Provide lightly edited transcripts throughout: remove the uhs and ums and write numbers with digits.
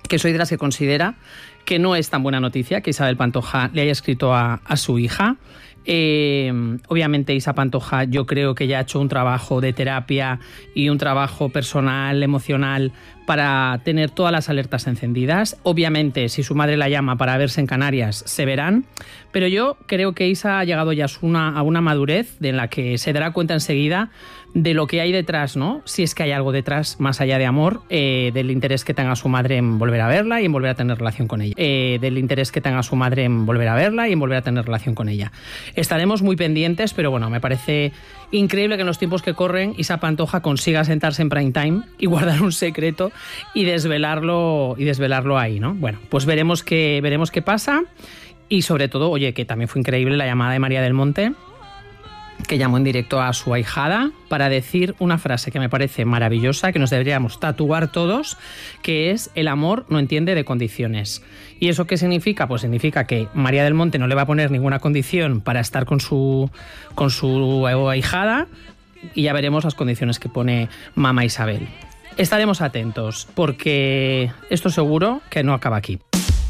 que soy de las que considera que no es tan buena noticia que Isabel Pantoja le haya escrito a su hija. Obviamente Isa Pantoja yo creo que ya ha hecho un trabajo de terapia y un trabajo personal, emocional, para tener todas las alertas encendidas. Obviamente, si su madre la llama para verse en Canarias, se verán, pero yo creo que Isa ha llegado ya a una madurez en la que se dará cuenta enseguida de lo que hay detrás, ¿no? Si es que hay algo detrás, más allá de amor, del interés que tenga su madre en volver a verla y en volver a tener relación con ella. Del interés que tenga su madre en volver a verla y en volver a tener relación con ella. Estaremos muy pendientes, pero bueno, me parece increíble que en los tiempos que corren Isa Pantoja consiga sentarse en prime time y guardar un secreto y desvelarlo ahí, ¿no? Bueno, pues veremos qué pasa, y sobre todo, oye, que también fue increíble la llamada de María del Monte, que llamó en directo a su ahijada para decir una frase que me parece maravillosa, que nos deberíamos tatuar todos, que es: el amor no entiende de condiciones. ¿Y eso qué significa? Pues significa que María del Monte no le va a poner ninguna condición para estar con su ahijada, y ya veremos las condiciones que pone mamá Isabel. Estaremos atentos, porque esto seguro que no acaba aquí.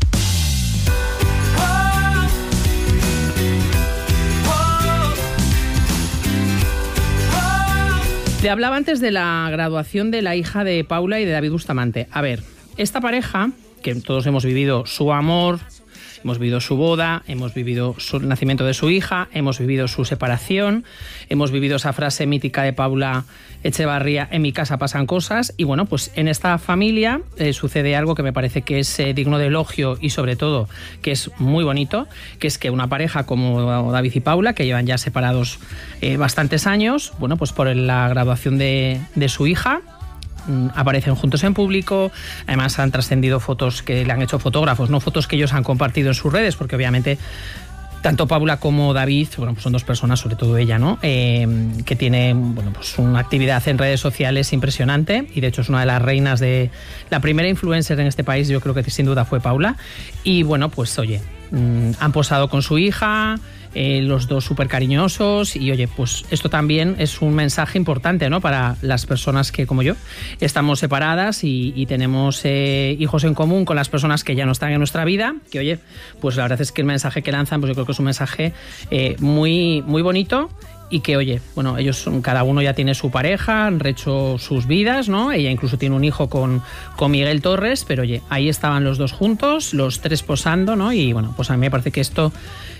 Le hablaba antes de la graduación de la hija de Paula y de David Bustamante. A ver, esta pareja, que todos hemos vivido su amor, hemos vivido su boda, hemos vivido el nacimiento de su hija, hemos vivido su separación, hemos vivido esa frase mítica de Paula Echevarría: en mi casa pasan cosas. Y bueno, pues en esta familia sucede algo que me parece que es digno de elogio, y sobre todo que es muy bonito, que es que una pareja como David y Paula, que llevan ya separados bastantes años, bueno, pues por la graduación de su hija, aparecen juntos en público. Además han trascendido fotos que le han hecho fotógrafos, no fotos que ellos han compartido en sus redes, porque obviamente tanto Paula como David, bueno, pues son dos personas, sobre todo ella, ¿no? Que tiene, bueno, pues una actividad en redes sociales impresionante, y de hecho es una de las reinas de la primera influencer en este país. Yo creo que sin duda fue Paula. Y bueno, pues oye, han posado con su hija, los dos súper cariñosos, y oye, pues esto también es un mensaje importante, ¿no? Para las personas que, como yo, estamos separadas y tenemos hijos en común con las personas que ya no están en nuestra vida, que oye, pues la verdad es que el mensaje que lanzan, pues yo creo que es un mensaje muy, muy bonito. Y que, oye, bueno, cada uno ya tiene su pareja, han hecho sus vidas, ¿no? Ella incluso tiene un hijo con Miguel Torres, pero oye, ahí estaban los dos juntos, los tres posando, ¿no? Y bueno, pues a mí me parece que esto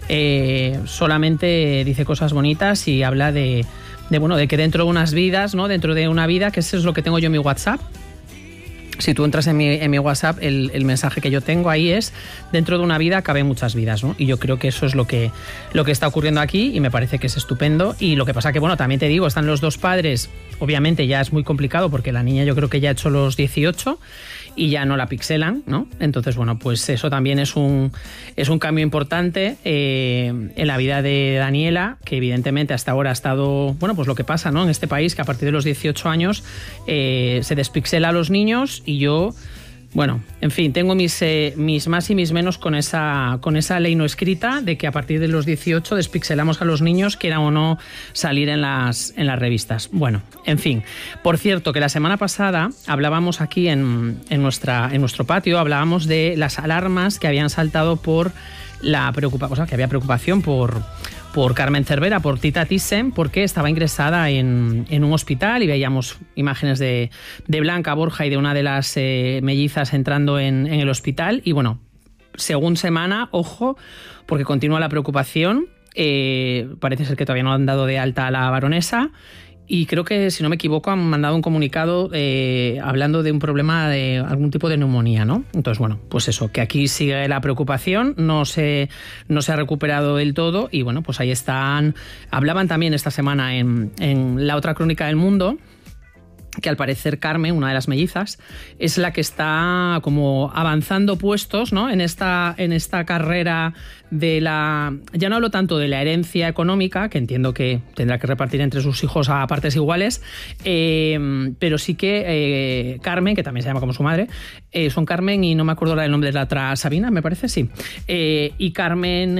solamente dice cosas bonitas y habla de que dentro de unas vidas, ¿no? Dentro de una vida, que eso es lo que tengo yo en mi WhatsApp. Si tú entras en mi WhatsApp, el mensaje que yo tengo ahí es: dentro de una vida caben muchas vidas, ¿no? Y yo creo que eso es lo que está ocurriendo aquí, y me parece que es estupendo. Y lo que pasa que, bueno, también te digo, están los dos padres. Obviamente ya es muy complicado, porque la niña yo creo que ya ha hecho los 18 y ya no la pixelan, ¿no? Entonces, bueno, pues eso también es un cambio importante en la vida de Daniela, que evidentemente hasta ahora ha estado, bueno, pues lo que pasa, ¿no? En este país, que a partir de los 18 años se despixela a los niños. Y yo, bueno, en fin, tengo mis más y mis menos con esa ley no escrita de que a partir de los 18 despixelamos a los niños, quieran o no salir en las revistas. Bueno, en fin. Por cierto, que la semana pasada hablábamos aquí en nuestro patio, hablábamos de las alarmas que habían saltado por la preocupación, o sea, que había preocupación por Carmen Cervera, por Tita Thyssen, porque estaba ingresada en un hospital, y veíamos imágenes de Blanca Borja y de una de las mellizas entrando en el hospital. Y bueno, según semana, ojo, porque continúa la preocupación. Parece ser que todavía no han dado de alta a la baronesa. Y creo que, si no me equivoco, han mandado un comunicado hablando de un problema de algún tipo de neumonía, ¿no? Entonces, bueno, pues eso, que aquí sigue la preocupación, no se ha recuperado del todo, y bueno, pues ahí están. Hablaban también esta semana en la otra crónica del mundo, que al parecer Carmen, una de las mellizas, es la que está como avanzando puestos, ¿no? En esta carrera de la... Ya no hablo tanto de la herencia económica, que entiendo que tendrá que repartir entre sus hijos a partes iguales, pero sí que Carmen, que también se llama como su madre, son Carmen, y no me acuerdo ahora el nombre de la otra, Sabina, me parece, sí, y Carmen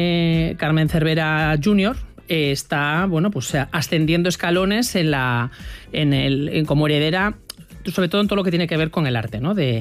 Cervera Jr., está, bueno, pues ascendiendo escalones como heredera, sobre todo en todo lo que tiene que ver con el arte, ¿no?